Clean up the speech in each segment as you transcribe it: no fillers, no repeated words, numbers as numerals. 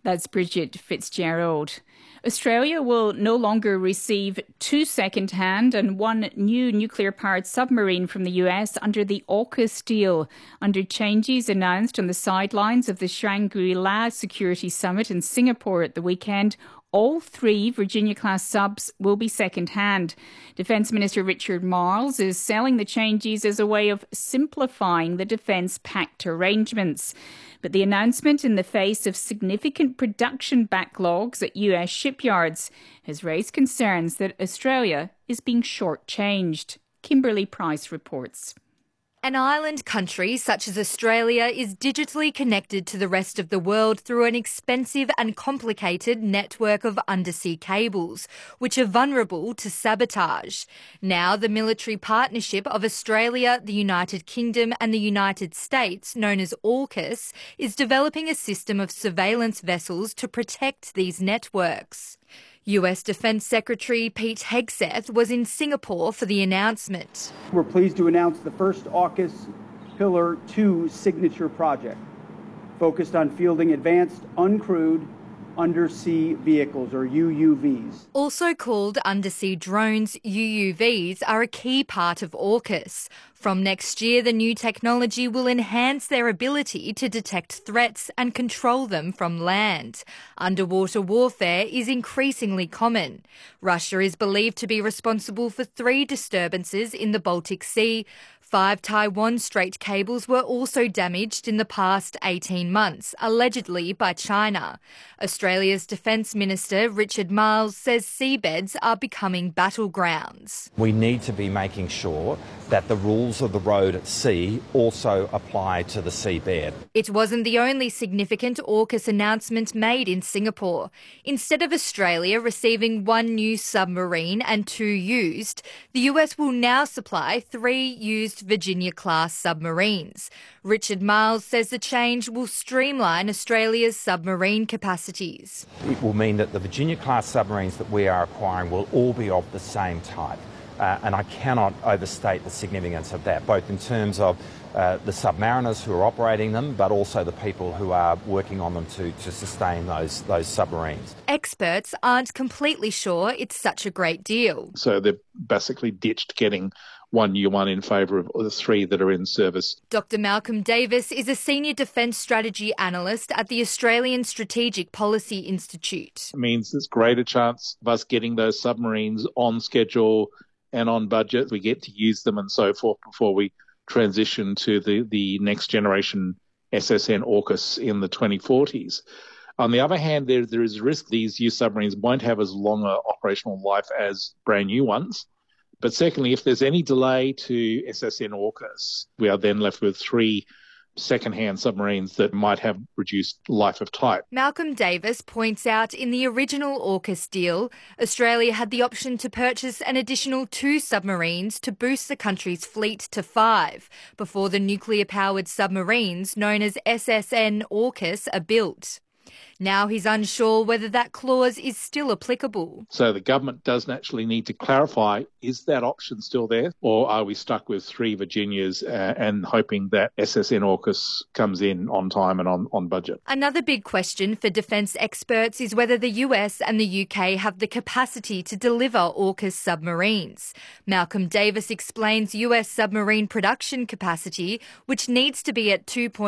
That's Bridget Fitzgerald. Australia will no longer receive 2 second-hand and 1 new nuclear-powered submarine from the US under the AUKUS deal. Under changes announced on the sidelines of the Shangri-La Security Summit in Singapore at the weekend, all 3 Virginia-class subs will be second-hand. Defence Minister Richard Marles is selling the changes as a way of simplifying the Defence Pact arrangements. But the announcement, in the face of significant production backlogs at US shipyards, has raised concerns that Australia is being shortchanged. Kimberly Price reports. An island country such as Australia is digitally connected to the rest of the world through an expensive and complicated network of undersea cables, which are vulnerable to sabotage. Now, the military partnership of Australia, the United Kingdom and the United States, known as AUKUS, is developing a system of surveillance vessels to protect these networks. US Defence Secretary Pete Hegseth was in Singapore for the announcement. We're pleased to announce the first AUKUS Pillar 2 signature project, focused on fielding advanced uncrewed undersea vehicles, or UUVs. Also called undersea drones, UUVs are a key part of AUKUS. From next year, the new technology will enhance their ability to detect threats and control them from land. Underwater warfare is increasingly common. Russia is believed to be responsible for 3 disturbances in the Baltic Sea. 5 Taiwan Strait cables were also damaged in the past 18 months, allegedly by China. Australia's Defence Minister Richard Marles says seabeds are becoming battlegrounds. We need to be making sure that the rules of the road at sea also apply to the seabed. It wasn't the only significant AUKUS announcement made in Singapore. Instead of Australia receiving 1 new submarine and 2 used, the US will now supply 3 used Virginia-class submarines. Richard Marles says the change will streamline Australia's submarine capacities. It will mean that the Virginia-class submarines that we are acquiring will all be of the same type. And I cannot overstate the significance of that, both in terms of the submariners who are operating them, but also the people who are working on them to sustain those submarines. Experts aren't completely sure it's such a great deal. So they've basically ditched getting 1 new one in favour of the 3 that are in service. Dr Malcolm Davis is a senior defence strategy analyst at the Australian Strategic Policy Institute. It means there's greater chance of us getting those submarines on schedule and on budget. We get to use them and so forth before we transition to the next generation SSN AUKUS in the 2040s. On the other hand, there is a risk these used submarines won't have as long an operational life as brand new ones. But secondly, if there's any delay to SSN AUKUS, we are then left with 3 second-hand submarines that might have reduced life of type. Malcolm Davis points out in the original AUKUS deal, Australia had the option to purchase an additional 2 submarines to boost the country's fleet to 5 before the nuclear-powered submarines known as SSN AUKUS are built. Now he's unsure whether that clause is still applicable. So the government does naturally need to clarify, is that option still there? Or are we stuck with 3 Virginias and hoping that SSN AUKUS comes in on time and on budget? Another big question for defence experts is whether the US and the UK have the capacity to deliver AUKUS submarines. Malcolm Davis explains US submarine production capacity, which needs to be at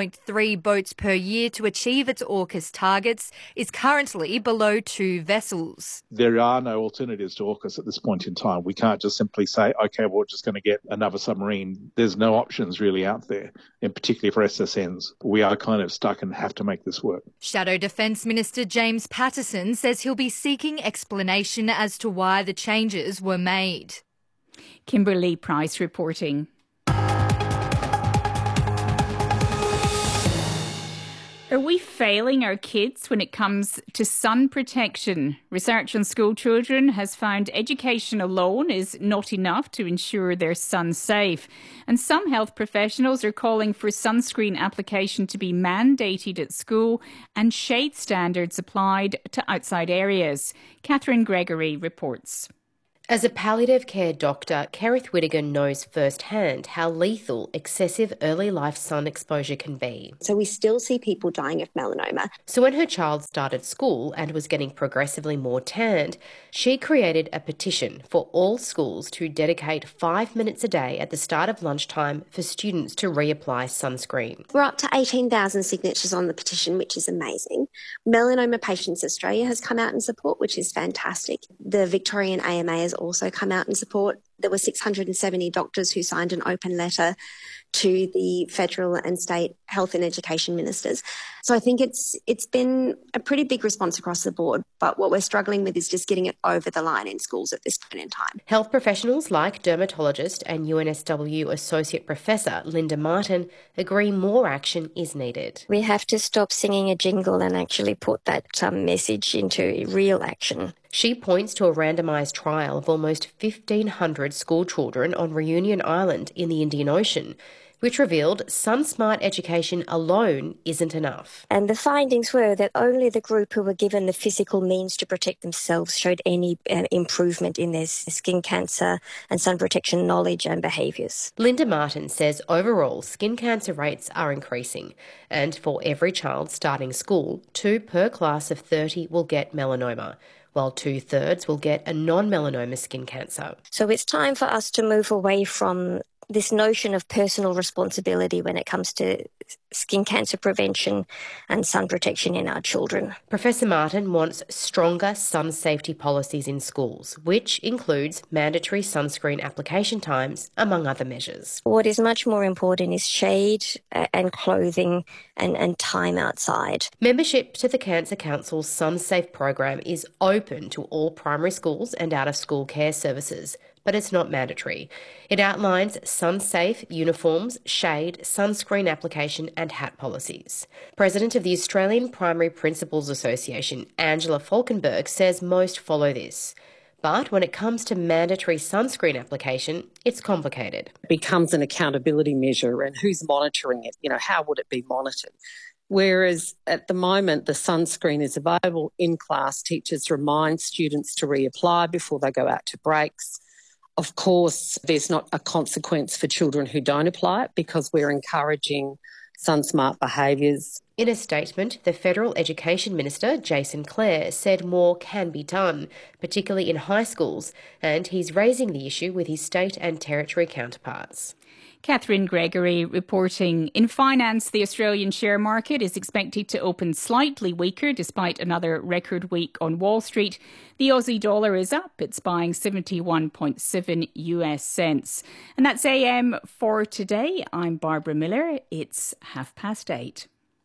2.3 boats per year to achieve its AUKUS targets, is currently below 2 vessels. There are no alternatives to AUKUS at this point in time. We can't just simply say, OK, we're just going to get another submarine. There's no options really out there, and particularly for SSNs. We are kind of stuck and have to make this work. Shadow Defence Minister James Patterson says he'll be seeking explanation as to why the changes were made. Kimberly Price reporting. Are we failing our kids when it comes to sun protection? Research on school children has found education alone is not enough to ensure they're sun safe. And some health professionals are calling for sunscreen application to be mandated at school and shade standards applied to outside areas. Catherine Gregory reports. As a palliative care doctor, Kerith Whittaker knows firsthand how lethal excessive early life sun exposure can be. So we still see people dying of melanoma. So when her child started school and was getting progressively more tanned, she created a petition for all schools to dedicate 5 minutes a day at the start of lunchtime for students to reapply sunscreen. We're up to 18,000 signatures on the petition, which is amazing. Melanoma Patients Australia has come out in support, which is fantastic. The Victorian AMA has also come out in support. There were 670 doctors who signed an open letter to the federal and state health and education ministers. So I think it's been a pretty big response across the board, but what we're struggling with is just getting it over the line in schools at this point in time. Health professionals like dermatologist and UNSW Associate Professor Linda Martin agree more action is needed. We have to stop singing a jingle and actually put that message into real action. She points to a randomised trial of almost 1,500 school children on Reunion Island in the Indian Ocean, which revealed sun-smart education alone isn't enough. And the findings were that only the group who were given the physical means to protect themselves showed any improvement in their skin cancer and sun protection knowledge and behaviours. Linda Martin says overall skin cancer rates are increasing, and for every child starting school, 2 per class of 30 will get melanoma, while 2/3 will get a non-melanoma skin cancer. So it's time for us to move away from this notion of personal responsibility when it comes to skin cancer prevention and sun protection in our children. Professor Martin wants stronger sun safety policies in schools, which includes mandatory sunscreen application times, among other measures. What is much more important is shade and clothing and time outside. Membership to the Cancer Council's Sun Safe program is open to all primary schools and out-of-school care services, but it's not mandatory. It outlines sun-safe uniforms, shade, sunscreen application and hat policies. President of the Australian Primary Principals Association, Angela Falkenberg, says most follow this. But when it comes to mandatory sunscreen application, it's complicated. It becomes an accountability measure, and who's monitoring it? How would it be monitored? Whereas at the moment, the sunscreen is available in class. Teachers remind students to reapply before they go out to breaks. Of course, there's not a consequence for children who don't apply it because we're encouraging sun-smart behaviours. In a statement, the Federal Education Minister, Jason Clare, said more can be done, particularly in high schools, and he's raising the issue with his state and territory counterparts. Catherine Gregory reporting. In finance, the Australian share market is expected to open slightly weaker despite another record week on Wall Street. The Aussie dollar is up. It's buying 71.7 US cents. And that's AM for today. I'm Barbara Miller. It's 8:30.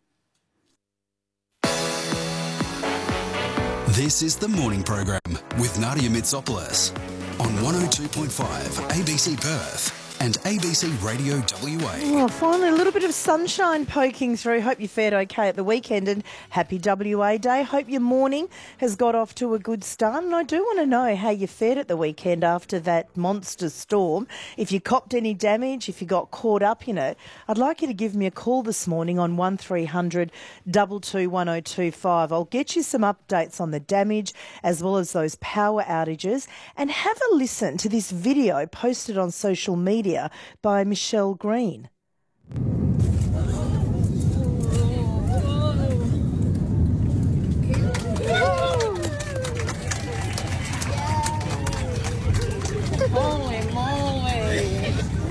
This is the morning program with Nadia Mitsopoulos on 102.5 ABC Perth and ABC Radio WA. Oh, finally, a little bit of sunshine poking through. Hope you fared okay at the weekend and happy WA Day. Hope your morning has got off to a good start. And I do want to know how you fared at the weekend after that monster storm. If you copped any damage, if you got caught up in it, I'd like you to give me a call this morning on 1300 22 1025. I'll get you some updates on the damage as well as those power outages, and have a listen to this video posted on social media by Michelle Green. Holy moly.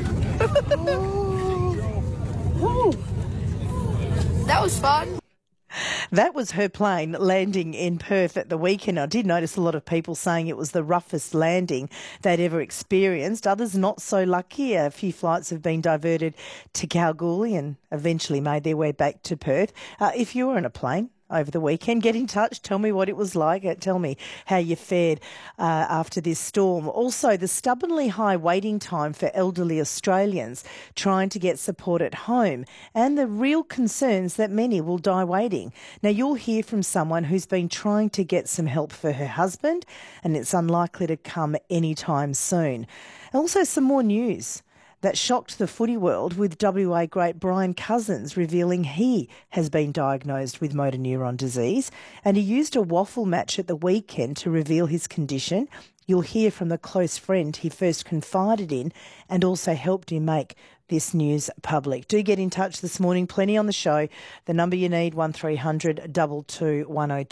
That was fun. That was her plane landing in Perth at the weekend. I did notice a lot of people saying it was the roughest landing they'd ever experienced. Others not so lucky. A few flights have been diverted to Kalgoorlie and eventually made their way back to Perth. If you were in a plane over the weekend, get in touch. Tell me what it was like. Tell me how you fared after this storm. Also, the stubbornly high waiting time for elderly Australians trying to get support at home, and the real concerns that many will die waiting. Now, you'll hear from someone who's been trying to get some help for her husband, and it's unlikely to come anytime soon. And also some more news. that shocked the footy world, with WA great Brian Cousins revealing he has been diagnosed with motor neuron disease, and he used a waffle match at the weekend to reveal his condition. You'll hear from the close friend he first confided in and also helped him make this news public. Do get in touch this morning. Plenty on the show. The number you need, 1300 22 102.